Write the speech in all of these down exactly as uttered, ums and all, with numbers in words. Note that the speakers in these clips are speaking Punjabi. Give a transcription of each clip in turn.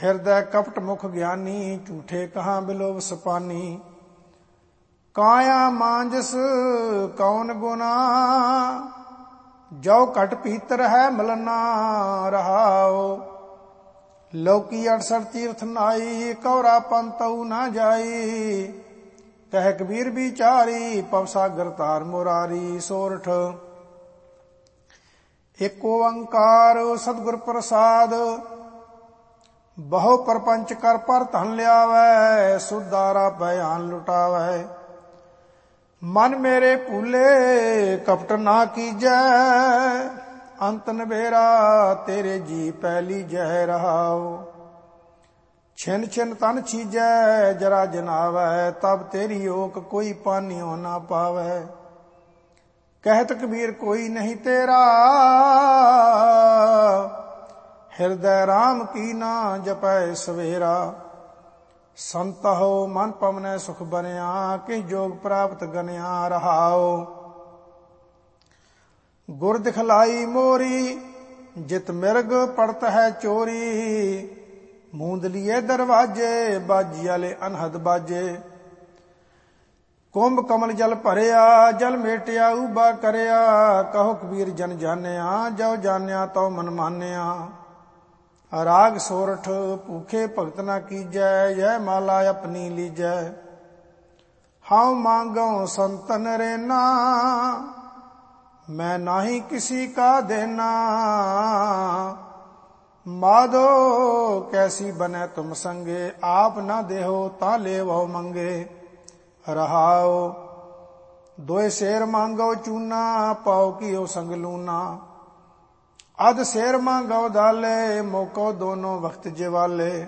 ਹਿਰਦੈ ਕਪਟ ਮੁਖ ਗਿਆਨੀ, ਝੂਠੇ ਕਹਾਂ ਬਿਲੋਵ ਸਪਾਨੀ। ਕਾਇਆ ਮਾਂਜਸ ਕੌਣ ਗੁਨਾ, ਜੋ ਘਟ ਭੀਤਰ ਹੈ ਮਲਨਾ ਰਹਾਓ। ਲੋਕੀ ਅਠਸਠ ਤੀਰਥ ਨਾਈ, ਕੌਰਾ ਪੰਤਉ ਨਾ ਜਾਈ। ਕਹਿ ਕਬੀਰ ਵਿਚਾਰੀ, ਪਵ ਸਾਗਰ ਤਾਰ ਮੁਰਾਰੀ। ਸੋਰਠ ਏਕ ਓੰਕਾਰ ਸਤਿਗੁਰ ਪ੍ਰਸਾਦ, ਬਹੁ ਪਰਪੰਚ ਕਰ ਪਰ ਧਨ ਲਿਆਵੈ। ਸੁਦਾਰਾ ਭਿਆਨ ਲੁਟਾਵੈ, ਮਨ ਮੇਰੇ ਭੂਲੇ ਕਪਟ ਨਾ ਕੀਜੈ। ਅੰਤ ਨਬੇਰਾ ਤੇਰੇ ਜੀ ਪਹਿਲੀ ਜੈ ਰਹਾਉ। ਛਿਨ ਛਿਨ ਤਨ ਛੀਜੈ ਜਰਾ ਜਨਾਵੈ, ਤਬ ਤੇਰੀ ਓਕ ਕੋਈ ਪਾਨਿਓ ਨਾ ਪਾਵੈ। ਕਹਿਤ ਕਬੀਰ ਕੋਈ ਨਹੀਂ ਤੇਰਾ, ਹਿਰਦੈ ਰਾਮ ਕੀ ਨਾ ਜਪੈ ਸਵੇਰਾ। ਸੰਤਹੁ ਮਨ ਪਵਨੈ ਸੁਖ ਬਨਿਆ, ਕਿ ਜੋਗ ਪ੍ਰਾਪਤ ਗਨਿਆ ਰਹਾਉ। ਗੁਰ ਦਿਖਲਾਈ ਮੋਰੀ, ਜਿਤ ਮਿਰਗ ਪੜਤ ਹੈ ਚੋਰੀ। ਮੂੰਦਲੀਏ ਦਰਵਾਜੇ, ਬਾਜੀ ਵਾਲੇ ਅਨਹਦ ਬਾਜੇ। ਕੁੰਭ ਕਮਲ ਜਲ ਭਰਿਆ, ਜਲ ਮੇਟਿਆ ਉਬਾ ਕਰਿਆ। ਕਹੋ ਕਬੀਰ ਜਨ ਜਾਣਿਆ, ਜੋ ਜਾਣਿਆ ਤਉ ਮਨ ਮਾਨਿਆ। ਰਾਗ ਸੋਰਠ ਭੂਖੇ ਭਗਤ ਨਾ ਕੀਜੈ, ਯਹ ਮਾਲਾ ਆਪਣੀ ਲੀਜੈ। ਹਾਉ ਮੰਗਉ ਸੰਤਨ ਰੇਨਾ, ਮੈਂ ਨਾਹੀ ਕਿਸੀ ਕਾ ਦੇਨਾ। ਮਾਧੋ ਕੈਸੀ ਬਨੈ ਤੁਮ ਸੰਗੇ, ਆਪ ਨਾ ਦੇਹੋ ਤਾਂ ਲੇਵੋ ਮੰਗੇ ਰਹਾਉ। ਦੋਏ ਸ਼ੇਰ ਮੰਗੋ ਚੂਨਾ, ਪਾਉ ਕੀਓ ਸੰਗ ਲੂਨਾ। ਅਧ ਸ਼ੇਰ ਮੰਗੋ ਦਾਲੇ, ਮੋਕੋ ਦੋਨੋਂ ਵਕਤ ਜਿਵਾਲੇ।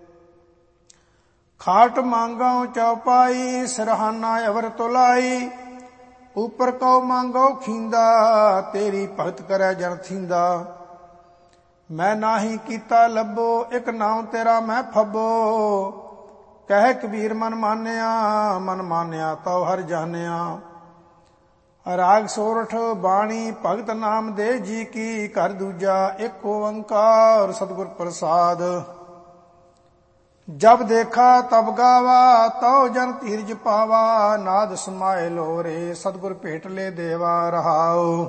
ਖਾਟ ਮੰਗੋ ਚੌਪਾਈ, ਸਿਰਹਾਨਾ ਅਵਰ ਤੁਲਾਈ। ਉਪਰ ਕਉ ਮੰਗੋ ਖੀਂਦਾ, ਤੇਰੀ ਭਗਤ ਕਰੈ ਜਨ ਥੀਂਦਾ। ਮੈਂ ਨਾਹੀ ਕੀਤਾ ਲੱਭੋ, ਇਕ ਨਾਮ ਤੇਰਾ ਮੈਂ ਫੱਬੋ। ਕਹਿ ਕਬੀਰ ਮਨ ਮਾਨਿਆ, ਮਨ ਮਾਨਿਆ ਤਉ ਹਰ ਜਾਣਿਆ। ਰਾਗ ਸੋਰਠ ਬਾਣੀ ਭਗਤ ਨਾਮ ਦੇ ਜੀ ਕੀ, ਘਰ ਦੂਜਾ ਏਕ ਓੰਕਾਰ ਸਤਿਗੁਰ ਪ੍ਰਸਾਦ। ਜਬ ਦੇਖਾ ਤਬ ਗਾਵਾ, ਤਉ ਜਨ ਧੀਰਜ ਪਾਵਾ। ਨਾਦ ਸਮਾਏ ਲੋਰੇ, ਸਤਿਗੁਰ ਭੇਟ ਲੈ ਦੇਵਾ ਰਹਾਉ।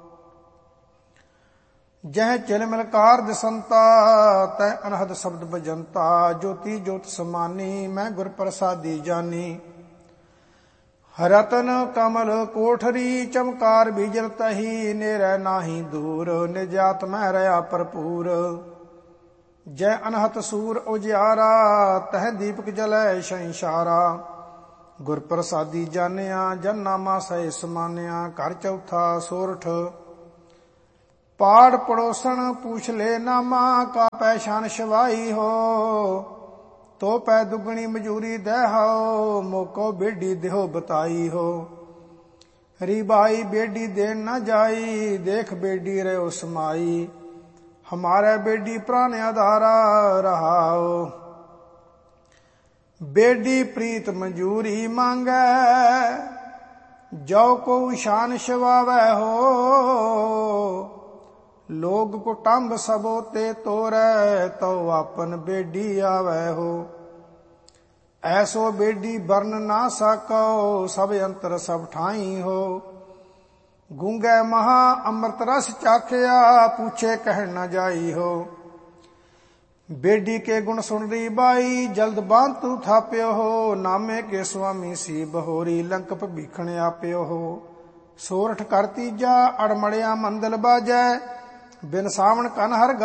ਜਹ ਚਿਲ ਮਿਲਕਾਰ ਦਿਸੰਤਾ, ਤੈ ਅਨਹਦ ਸ਼ਬਦ ਬਜੰਤਾ। ਜੋਤੀ ਜੋਤ ਸਮਾਨੀ, ਮੈਂ ਗੁਰ ਪ੍ਰਸਾਦੀ ਜਾਨੀ। ਰਤਨ ਕਮਲ ਕੋਠਰੀ, ਚਮਕਾਰ ਬੀਜਲ ਤਹੀ। ਨੇਰੈ ਨਾਹੀ ਦੂਰ, ਨਿਜਾਤ ਮੈਂ ਰਹਾ ਭਰਪੂਰ। ਜੈ ਅਨਹਤ ਸੂਰ ਉਜਿਆਰਾ, ਤਹ ਦੀਪਕ ਜਲੈ ਸੰਸਾਰਾ। ਗੁਰ ਪ੍ਰਸਾਦੀ ਜਾਣਿਆ, ਜਨ ਨਾਮਾ ਸਹਿ ਸਮਾਨਿਆ। ਘਰ ਚੌਥਾ ਸੋਰਠ ਪਾੜ ਪੜੋਸਣ ਪੂਛ ਲੈ ਨਾਮਾ। ਕਾ ਪੈਸ਼ਾਨ ਸ਼ਵਾਈ ਹੋ, ਤੋ ਪੈ ਦੁਗਣੀ ਮਜੂਰੀ ਦਹਿਓ। ਮੋਕੋ ਬੇਡੀ ਦਿਓ ਬਤਾਈ ਹੋ, ਰੀ ਬਾਈ ਬੇਡੀ ਦੇਣ ਨਾ ਜਾਈ। ਦੇਖ ਬੇਡੀ ਰਹਿਓ ਸਮਾਈ, ਹਮਾਰੇ ਬੇਡੀ ਪ੍ਰਾਨ ਆਧਾਰਾ ਰਹਾਓ। ਬੇਡੀ ਪ੍ਰੀਤ ਮਜੂਰੀ ਮੰਗੈ, ਜੋ ਕੋ ਸ਼ਾਨ ਸ਼ਵਾਵੈ ਹੋ। ਲੋਗ ਕੁਟੰਬ ਸਭੋ ਤੇ ਤੋਰੈ, ਤਉ ਆਪਨ ਬੇਡੀ ਆਵੈ ਹੋ। ਐਸੋ ਬੇਡੀ ਬਰਨ ਨਾ ਸਕੋ, ਸਭ ਅੰਤਰ ਸਭ ਠਾਈ ਹੋ। ਗੂੰਗੇ ਮਹਾ ਅੰਮ੍ਰਿਤ ਰਸ ਚਾਖਿਆ, ਪੂਛੇ ਕਹਿਣ ਨਾ ਜਾਈ ਹੋ। ਬੇਡੀ ਕੇ ਗੁਣ ਸੁਣ ਰੀ ਬਾਈ, ਜਲਦ ਬਾਂਤੂ ਥਾਪਿਓ ਹੋ। ਨਾਮੇ ਕੇ ਸੁਆਮੀ ਸੀ ਬਹੋਰੀ, ਲੰਕ ਭੀਖਣ ਆਪਿਓ ਹੋ। ਸੋਰਠ ਕਰ ਤੀਜਾ ਅੜਮੜਿਆ ਮੰਦਲ ਬਾਜੈ, ਬਿਨ ਸਾਵਣ ਕਨ ਹਰ